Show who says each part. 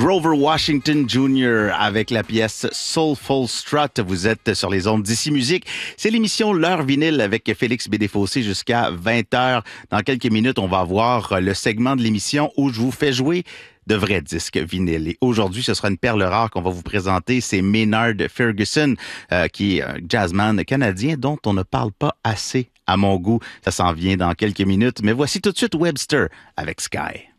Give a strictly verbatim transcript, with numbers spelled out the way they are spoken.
Speaker 1: Grover Washington junior avec la pièce Soulful Strut. Vous êtes sur les ondes d'Ici Musique. C'est l'émission L'heure vinyle avec Félix Bédéfossé jusqu'à vingt heures. Dans quelques minutes, on va avoir le segment de l'émission où je vous fais jouer de vrais disques vinyles. Et aujourd'hui, ce sera une perle rare qu'on va vous présenter. C'est Maynard Ferguson, euh, qui est un jazzman canadien dont on ne parle pas assez à mon goût. Ça s'en vient dans quelques minutes. Mais voici tout de suite Webster avec Sky.